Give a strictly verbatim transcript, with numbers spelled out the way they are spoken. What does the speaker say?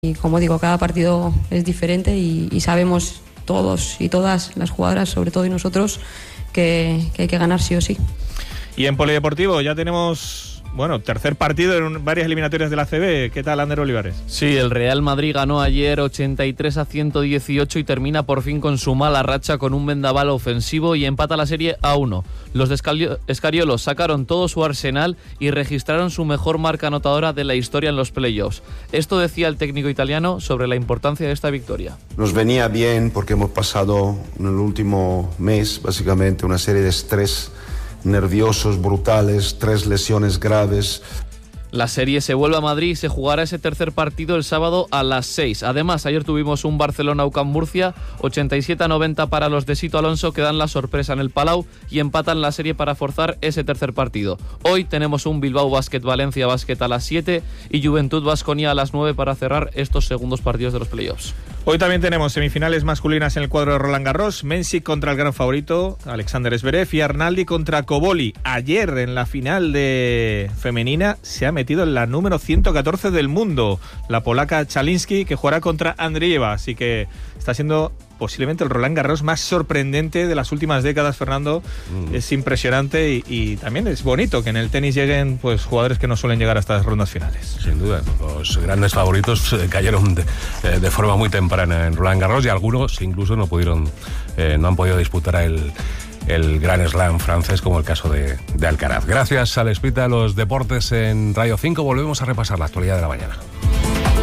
y como digo, cada partido es diferente y, y sabemos todos y todas las jugadoras, sobre todo y nosotros, que, que hay que ganar sí o sí. Y en polideportivo ya tenemos, bueno, tercer partido en varias eliminatorias de la A C B. ¿Qué tal, Ander Olivares? Sí, el Real Madrid ganó ayer ochenta y tres a ciento dieciocho y termina por fin con su mala racha con un vendaval ofensivo y empata la serie a uno. Los de Escariolos sacaron todo su arsenal y registraron su mejor marca anotadora de la historia en los playoffs. Esto decía el técnico italiano sobre la importancia de esta victoria. Nos venía bien porque hemos pasado en el último mes básicamente una serie de estrés nerviosos brutales, tres lesiones graves. La serie se vuelve a Madrid y se jugará ese tercer partido el sábado a las seis. Además, ayer tuvimos un Barcelona-U C A M Murcia, ochenta y siete a noventa para los de Sito Alonso, que dan la sorpresa en el Palau y empatan la serie para forzar ese tercer partido. Hoy tenemos un Bilbao Basket Valencia Basket a las siete y Juventud Baskonia a las nueve para cerrar estos segundos partidos de los playoffs. Hoy también tenemos semifinales masculinas en el cuadro de Roland Garros. Mensik contra el gran favorito, Alexander Zverev, y Arnaldi contra Koboli. Ayer, en la final de femenina, se ha metido en la número ciento catorce del mundo, la polaca Chalinsky, que jugará contra Andrieva. Así que está siendo posiblemente el Roland Garros más sorprendente de las últimas décadas, Fernando. Mm. Es impresionante y, y también es bonito que en el tenis lleguen pues jugadores que no suelen llegar a estas rondas finales. Sin duda, los grandes favoritos eh, cayeron de, eh, de forma muy temprana en Roland Garros y algunos incluso no pudieron, eh, no han podido disputar el el Gran Slam francés, como el caso de, de Alcaraz. Gracias al Espita, los deportes en Radio cinco. Volvemos a repasar la actualidad de la mañana.